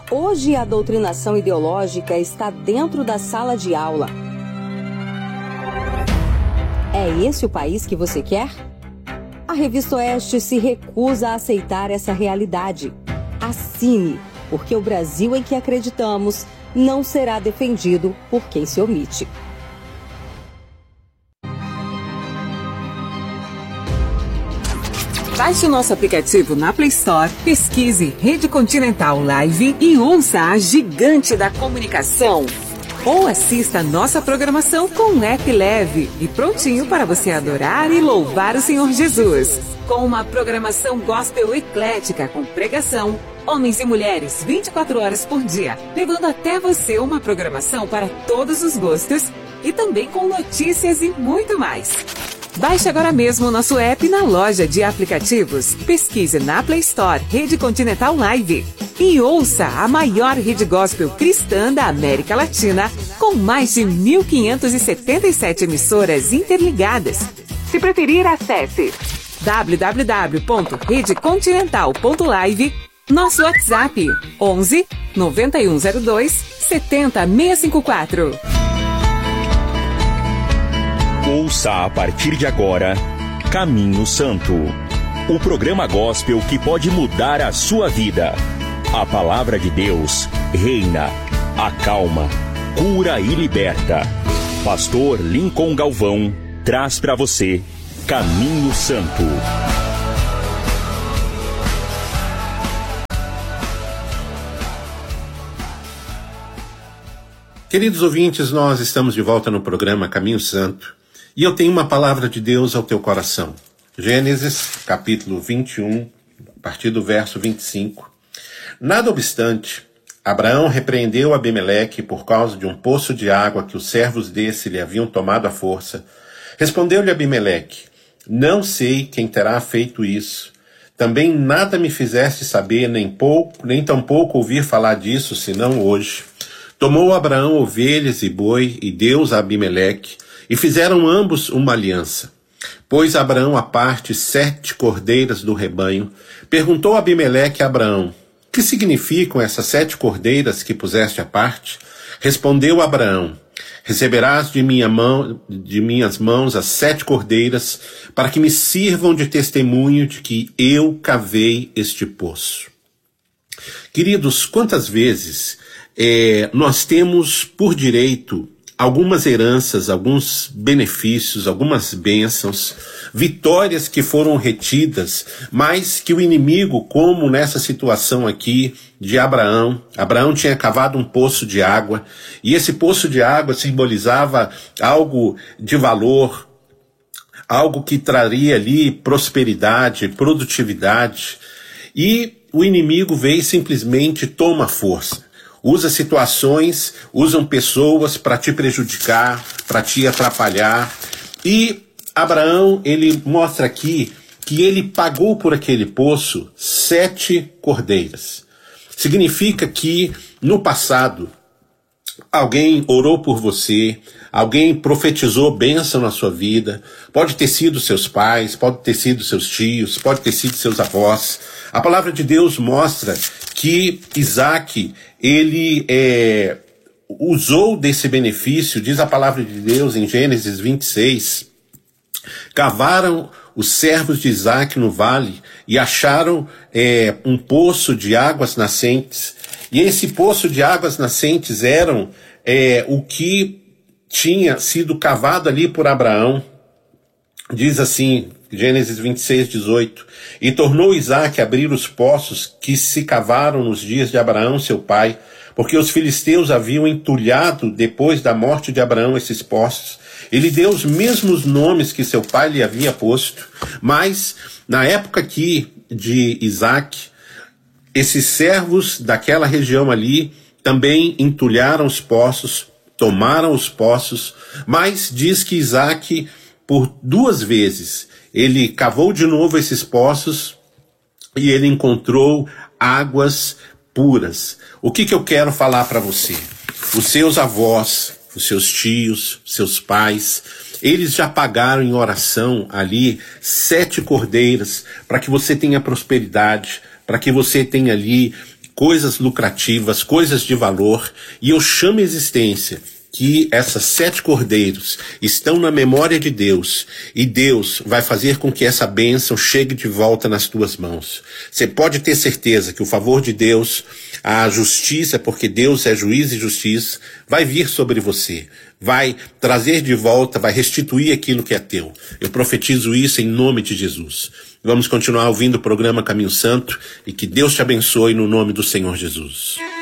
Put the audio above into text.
Hoje a doutrinação ideológica está dentro da sala de aula. É esse o país que você quer? A Revista Oeste se recusa a aceitar essa realidade. Assine, porque o Brasil em que acreditamos não será defendido por quem se omite. Baixe o nosso aplicativo na Play Store, pesquise Rede Continental Live e ouça a gigante da comunicação. Ou assista a nossa programação com um app leve e prontinho para você adorar e louvar o Senhor Jesus. Com uma programação gospel eclética com pregação, homens e mulheres 24 horas por dia, levando até você uma programação para todos os gostos e também com notícias e muito mais. Baixe agora mesmo o nosso app na loja de aplicativos. Pesquise na Play Store Rede Continental Live e ouça a maior rede gospel cristã da América Latina, com mais de 1.577 emissoras interligadas. Se preferir, acesse www.redecontinental.live, nosso WhatsApp 11 9102 70654. Ouça a partir de agora Caminho Santo, o programa gospel que pode mudar a sua vida. A palavra de Deus reina, acalma, cura e liberta. Pastor Lincoln Galvão traz para você Caminho Santo. Queridos ouvintes, nós estamos de volta no programa Caminho Santo. E eu tenho uma palavra de Deus ao teu coração. Gênesis, capítulo 21, a partir do verso 25. Nada obstante, Abraão repreendeu Abimeleque por causa de um poço de água que os servos desse lhe haviam tomado à força. Respondeu-lhe Abimeleque: não sei quem terá feito isso. Também nada me fizeste saber, nem tampouco ouvir falar disso, senão hoje. Tomou Abraão ovelhas e boi e deu-os a Abimeleque, e fizeram ambos uma aliança. Pôs Abraão à parte 7 cordeiras do rebanho. Perguntou Abimeleque a Abraão: que significam essas 7 cordeiras que puseste à parte? Respondeu Abraão: receberás de minhas mãos as 7 cordeiras, para que me sirvam de testemunho de que eu cavei este poço. Queridos, quantas vezes nós temos por direito algumas heranças, alguns benefícios, algumas bênçãos, vitórias que foram retidas, mas que o inimigo, como nessa situação aqui de Abraão tinha cavado um poço de água, e esse poço de água simbolizava algo de valor, algo que traria ali prosperidade, produtividade, e o inimigo veio e simplesmente toma força. Usa situações, usam pessoas para te prejudicar, para te atrapalhar. E Abraão, ele mostra aqui que ele pagou por aquele poço 7 cordeiras. Significa que no passado alguém orou por você, alguém profetizou bênção na sua vida. Pode ter sido seus pais, pode ter sido seus tios, pode ter sido seus avós. A palavra de Deus mostra que Isaac, ele usou desse benefício. Diz a palavra de Deus em Gênesis 26, cavaram os servos de Isaac no vale e acharam um poço de águas nascentes, e esse poço de águas nascentes eram o que tinha sido cavado ali por Abraão. Diz assim, Gênesis 26, 18, e tornou Isaac a abrir os poços que se cavaram nos dias de Abraão, seu pai, porque os filisteus haviam entulhado depois da morte de Abraão esses poços. Ele deu os mesmos nomes que seu pai lhe havia posto, mas na época aqui de Isaac, esses servos daquela região ali também entulharam os poços, tomaram os poços, mas diz que Isaac, por 2 vezes, ele cavou de novo esses poços e ele encontrou águas puras. O que eu quero falar para você? Os seus avós, os seus tios, seus pais, eles já pagaram em oração ali 7 cordeiras para que você tenha prosperidade, para que você tenha ali coisas lucrativas, coisas de valor, e eu chamo a existência que essas 7 cordeiros estão na memória de Deus, e Deus vai fazer com que essa bênção chegue de volta nas tuas mãos. Você pode ter certeza que o favor de Deus, a justiça, porque Deus é juiz e justiça, vai vir sobre você, vai trazer de volta, vai restituir aquilo que é teu. Eu profetizo isso em nome de Jesus. Vamos continuar ouvindo o programa Caminho Santo, e que Deus te abençoe no nome do Senhor Jesus.